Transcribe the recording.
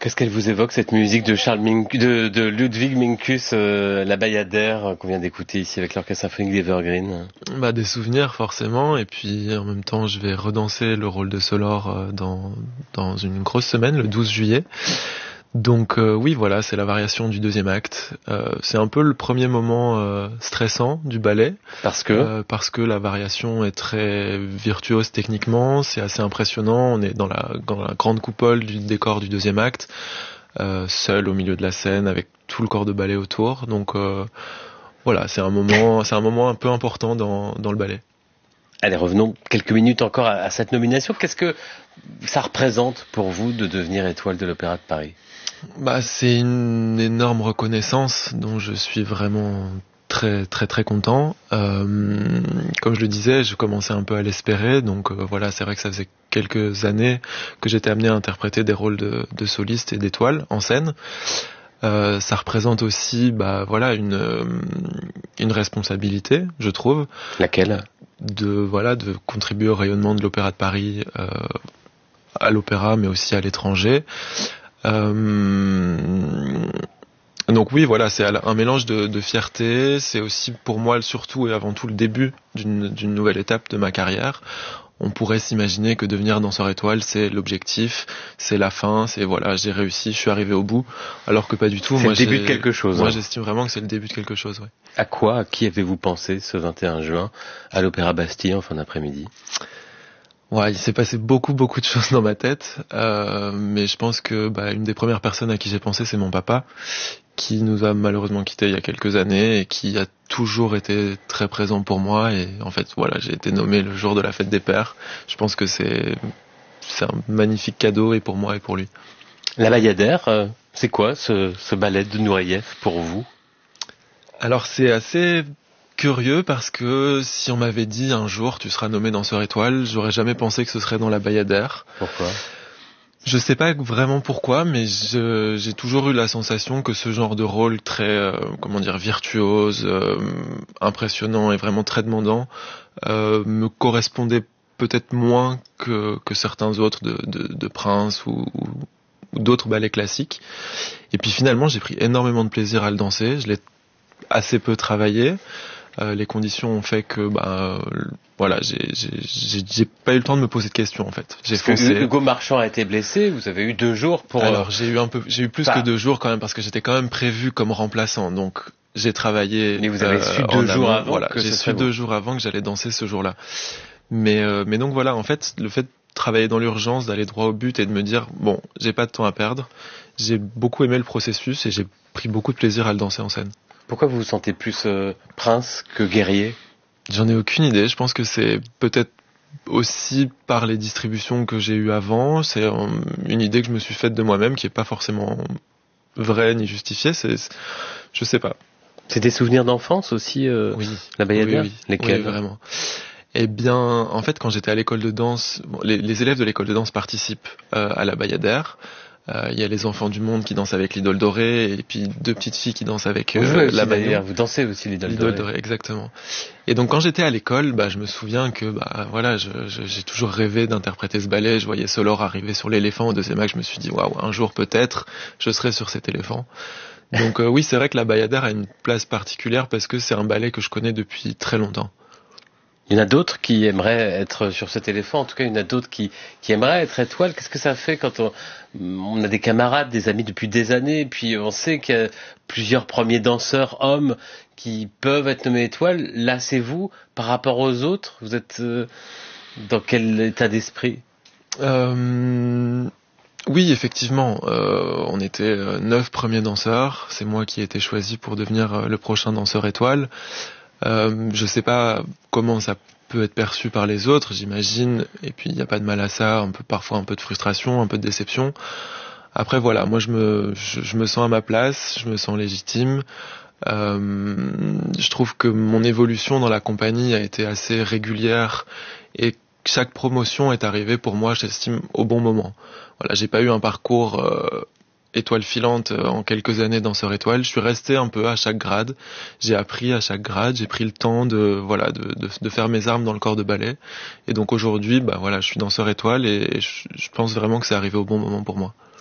Qu'est-ce qu'elle vous évoque, cette musique de de Ludwig Minkus, la Bayadère, qu'on vient d'écouter ici avec l'Orchestre Symphonique d'Evergreen? Des souvenirs forcément, et puis en même temps je vais redanser le rôle de Solor dans une grosse semaine, le 12 juillet. Donc oui, voilà, c'est la variation du deuxième acte. C'est un peu le premier moment stressant du ballet. Parce que la variation est très virtuose techniquement, c'est assez impressionnant. On est dans la grande coupole du décor du deuxième acte, seul au milieu de la scène avec tout le corps de ballet autour. Donc voilà, c'est un moment un peu important dans le ballet. Allez, revenons quelques minutes encore à cette nomination. Qu'est-ce que ça représente pour vous de devenir étoile de l'Opéra de Paris? C'est une énorme reconnaissance dont je suis vraiment très très très content. Comme je le disais, je commençais un peu à l'espérer, donc voilà, c'est vrai que ça faisait quelques années que j'étais amené à interpréter des rôles de soliste et d'étoile en scène. Ça représente aussi une responsabilité, je trouve. Laquelle? De contribuer au rayonnement de l'Opéra de Paris à l'opéra, mais aussi à l'étranger. Donc oui, voilà, c'est un mélange de fierté. C'est aussi pour moi surtout et avant tout le début d'une nouvelle étape de ma carrière. On pourrait s'imaginer que devenir danseur étoile, c'est l'objectif, c'est la fin, c'est voilà, j'ai réussi, je suis arrivé au bout, alors que pas du tout. C'est le début de quelque chose. Moi, j'estime vraiment que c'est le début de quelque chose, ouais. À qui avez-vous pensé ce 21 juin à l'Opéra Bastille en fin d'après-midi? Ouais, il s'est passé beaucoup de choses dans ma tête, mais je pense que une des premières personnes à qui j'ai pensé, c'est mon papa, qui nous a malheureusement quittés il y a quelques années et qui a toujours été très présent pour moi. Et en fait, voilà, j'ai été nommé le jour de la fête des pères. Je pense que c'est un magnifique cadeau, et pour moi et pour lui. La Bayadère, c'est quoi ce ballet de Nureyev pour vous? Alors c'est assez curieux parce que si on m'avait dit un jour tu seras nommé danseur étoile, j'aurais jamais pensé que ce serait dans la Bayadère. Pourquoi? Je sais pas vraiment pourquoi, mais j'ai toujours eu la sensation que ce genre de rôle très, virtuose, impressionnant et vraiment très demandant, me correspondait peut-être moins que certains autres de Prince ou d'autres ballets classiques. Et puis finalement, j'ai pris énormément de plaisir à le danser. Je l'ai assez peu travaillé. Les conditions ont fait que j'ai pas eu le temps de me poser de questions en fait. Parce que Hugo Marchand a été blessé, vous avez eu 2 jours pour... Alors j'ai eu plus que 2 jours quand même, parce que j'étais quand même prévu comme remplaçant, donc j'ai travaillé. Mais vous avez su 2 jours avant. Voilà, j'ai su 2 jours avant que j'allais danser ce jour-là. Mais donc voilà, en fait, le fait de travailler dans l'urgence, d'aller droit au but et de me dire bon, j'ai pas de temps à perdre. J'ai beaucoup aimé le processus et j'ai pris beaucoup de plaisir à le danser en scène. Pourquoi vous vous sentez plus prince que guerrier? J'en ai aucune idée. Je pense que c'est peut-être aussi par les distributions que j'ai eues avant. C'est une idée que je me suis faite de moi-même, qui est pas forcément vraie ni justifiée. Je sais pas. C'est des souvenirs d'enfance aussi, oui. La Bayadère? Oui. Lesquels? Oui, vraiment. Eh bien, en fait, quand j'étais à l'école de danse, les élèves de l'école de danse participent à la Bayadère. Il y a les enfants du monde qui dansent avec l'Idole dorée, et puis 2 petites filles qui dansent avec la Manon. Vous dansez aussi l'Idole dorée, exactement. Et donc quand j'étais à l'école, je me souviens que j'ai toujours rêvé d'interpréter ce ballet. Je voyais Solor arriver sur l'éléphant au deuxième acte, je me suis dit waouh, un jour peut-être je serai sur cet éléphant. Donc oui, c'est vrai que la Bayadère a une place particulière parce que c'est un ballet que je connais depuis très longtemps. Il y en a d'autres qui aimeraient être sur cet éléphant, en tout cas il y en a d'autres qui aimeraient être étoiles. Qu'est-ce que ça fait quand on a des camarades, des amis depuis des années, et puis on sait qu'il y a plusieurs premiers danseurs hommes qui peuvent être nommés étoiles? Là, c'est vous, par rapport aux autres, vous êtes dans quel état d'esprit? Oui, effectivement, on était 9 premiers danseurs. C'est moi qui ai été choisi pour devenir le prochain danseur étoile. Je sais pas comment ça peut être perçu par les autres, j'imagine, et puis il n'y a pas de mal à ça, parfois un peu de frustration, un peu de déception. Après voilà, moi je me sens à ma place, je me sens légitime. Je trouve que mon évolution dans la compagnie a été assez régulière, et chaque promotion est arrivée pour moi, j'estime, au bon moment. Voilà, j'ai pas eu un parcours étoile filante en quelques années danseur étoile. Je suis resté un peu à chaque grade. J'ai appris à chaque grade. J'ai pris le temps de faire mes armes dans le corps de ballet. Et donc aujourd'hui, je suis danseur étoile, et je pense vraiment que c'est arrivé au bon moment pour moi.